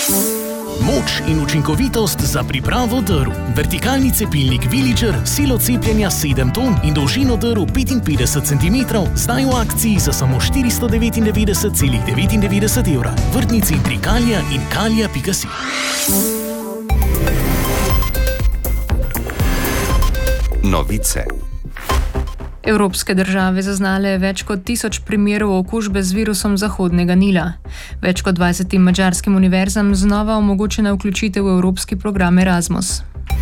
Moč in učinkovitost za pripravo drv. Vertikalni cepilnik Villager, silo cepljenja 7 ton in dolžino drv 55 cm, zdaj v akciji za samo 499,99 evra. Vrtni centri Kalija in kalija.si. Novice. Evropske države zaznale več kot 1000 primerov okužbe z virusom Zahodnega Nila. Več kot 20 madžarskim univerzam znova omogočena vključitev v evropski program Erasmus.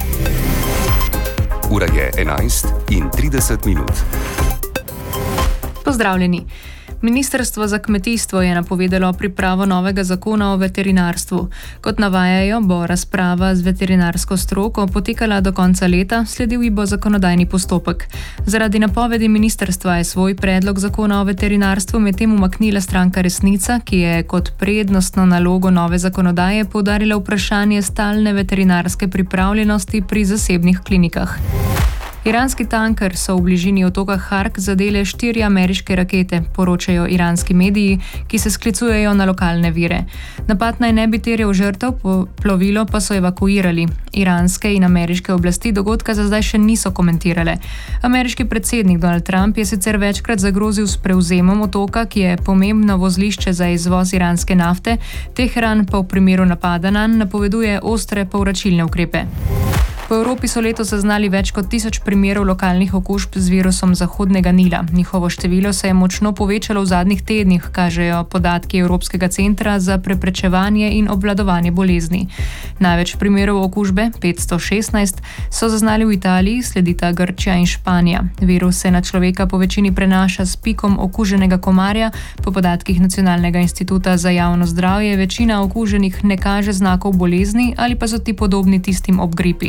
Ura je 11:30. Pozdravljeni. Ministrstvo za kmetijstvo je napovedalo pripravo novega zakona o veterinarstvu. Kot navajajo, bo razprava z veterinarsko stroko potekala do konca leta, sledil ji bo zakonodajni postopek. Zaradi napovedi ministrstva je svoj predlog zakona o veterinarstvu medtem umaknila stranka Resnica, ki je kot prednostno nalogo nove zakonodaje poudarila vprašanje stalne veterinarske pripravljenosti pri zasebnih klinikah. Iranski tanker so v bližini otoka Hark zadele 4 ameriške rakete, poročajo iranski mediji, ki se sklicujejo na lokalne vire. Napad naj ne bi terjal žrtev, plovilo pa so evakuirali. Iranske in ameriške oblasti dogodka za zdaj še niso komentirale. Ameriški predsednik Donald Trump je sicer večkrat zagrozil s prevzemom otoka, ki je pomembno vozlišče za izvoz iranske nafte, Teheran pa v primeru napada nanj napoveduje ostre povračilne ukrepe. Po Evropi so letos zaznali več kot 1000 primerov lokalnih okužb z virusom Zahodnega Nila. Njihovo število se je močno povečalo v zadnjih tednih, kažejo podatki Evropskega centra za preprečevanje in obvladovanje bolezni. Največ primerov okužbe, 516, so zaznali v Italiji, sledita Grčija in Španija. Virus se na človeka po večini prenaša s pikom okuženega komarja. Po podatkih Nacionalnega instituta za javno zdravje večina okuženih ne kaže znakov bolezni ali pa so ti podobni tistim ob gripi.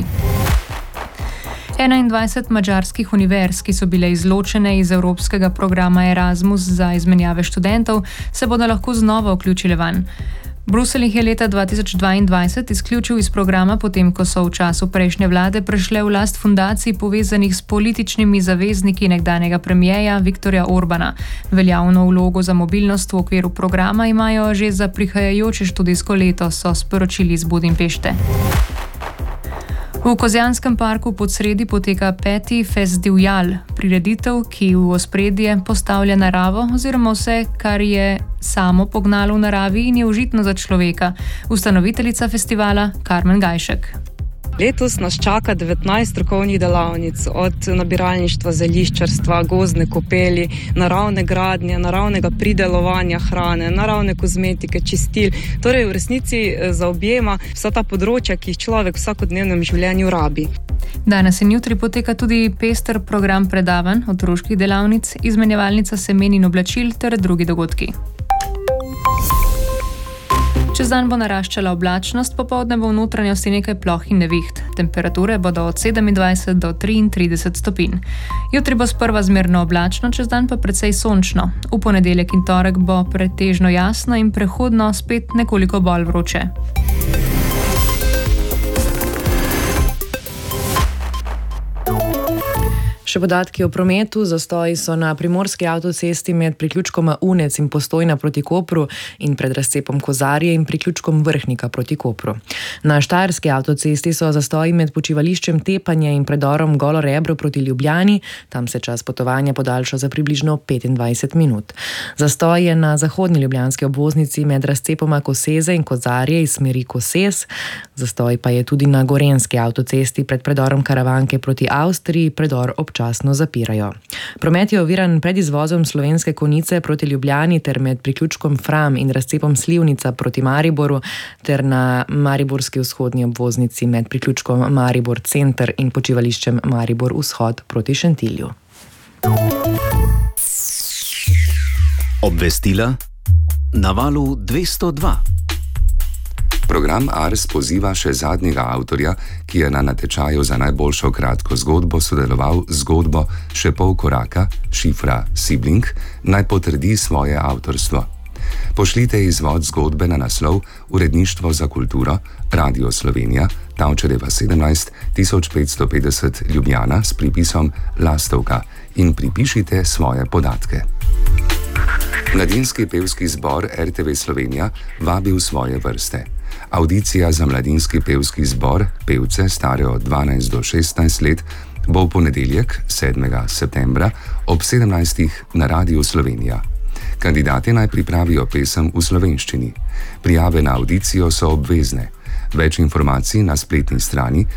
21 madžarskih univerz, ki so bile izločene iz evropskega programa Erasmus za izmenjave študentov, se bodo lahko znova vključile vanj. Bruselj jih je leta 2022 izključil iz programa, potem ko so v času prejšnje vlade prešle v last fundacij povezanih s političnimi zavezniki nekdanjega premierja Viktorja Orbana. Veljavno vlogo za mobilnost v okviru programa imajo že za prihajajoče študijsko leto, so sporočili iz Budimpešte. V Kozjanskem parku Podsredi poteka 5. Festival, prireditev, ki v ospredje postavlja naravo oziroma vse, kar je samo pognalo v naravi in je užitno za človeka. Ustanoviteljica festivala Karmen Gajšek. Letos nas čaka 19 strokovnih delavnic, od nabiralništva, zeliščarstva, gozdne kopeli, naravne gradnje, naravnega pridelovanja hrane, naravne kozmetike, čistil. Torej v resnici zaobjema vsa ta področja, ki jih človek v vsakodnevnem življenju rabi. Danes in jutri poteka tudi pester program predavanj, otroških delavnic, izmenjevalnica semen in oblačil ter drugi dogodki. Čez dan bo naraščala oblačnost, popoldne bo v notranjosti nekaj ploh in neviht. Temperature bodo od 27 do 33 stopinj. Jutri bo sprva zmerno oblačno, čez dan pa precej sončno. V ponedeljek in torek bo pretežno jasno in prehodno spet nekoliko bolj vroče. Še podatki o prometu. Zastoji so na primorski avtocesti med priključkoma Unec in Postojna proti Kopru in pred razcepom Kozarje in priključkom Vrhnika proti Kopru. Na štajerski avtocesti so zastoji med počivališčem Tepanje in predorom Golo Rebro proti Ljubljani. Tam se čas potovanja podaljša za približno 25 minut. Zastoj je na zahodni ljubljanski obvoznici med razcepoma Koseze in Kozarje iz smeri Koses. Zastoj pa je tudi na gorenski avtocesti pred predorom Karavanke proti Avstriji, predor občasno zapirajo. Promet je oviran pred izvozom Slovenske Konjice proti Ljubljani ter med priključkom Fram in razcepom Slivnica proti Mariboru ter na mariborski vzhodni obvoznici med priključkom Maribor Center in počivališčem Maribor Vzhod proti Šentilju. Obvestila na valu 202. Program Ars poziva še zadnjega avtorja, ki je na natečaju za najboljšo kratko zgodbo sodeloval z zgodbo Še pol koraka, šifra Sibling, naj potrdi svoje avtorstvo. Pošljite izvod zgodbe na naslov Uredništvo za kulturo, Radio Slovenija, Tavčarjeva 17, 1550 Ljubljana s pripisom Lastovka in pripišite svoje podatke. Mladinski pevski zbor RTV Slovenija vabi v svoje vrste. Audicija za mladinski pevski zbor, pevce stare od 12 do 16 let, bo v ponedeljek, 7. septembra, ob 17. na Radiu Slovenija. Kandidati naj pripravijo pesem v slovenščini. Prijave na audicijo so obvezne. Več informacij na spletni strani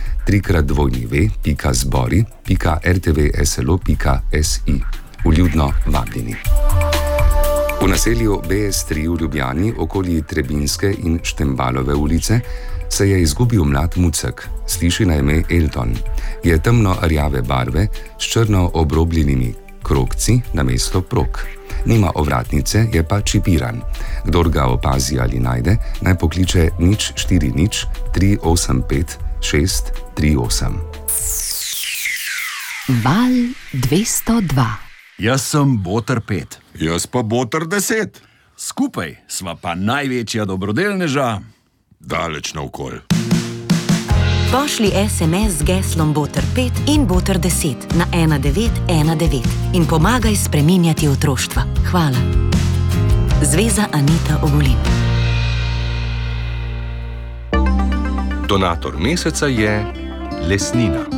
www.zbori.rtvslo.si. Vljudno vabljeni. V naselju BS3 v Ljubljani, okoli Trebinske in Štembalove ulice, se je izgubil mlad mucek, sliši na ime Elton. Je temno-rjave barve s črno obrobljenimi krogci namesto prog. Nima ovratnice, je pa čipiran. Kdor ga opazi ali najde, naj pokliče 040 385 638. Val 202. Jaz sem Boter 5. Jaz pa Boter 10. Skupaj sva pa največja dobrodelneža. Daleč naokol. Pošli SMS z geslom Boter 5 in Boter 10 na 1919 in pomagaj spreminjati otroštva. Hvala. Zveza Anita Ogulin. Donator meseca je Lesnina.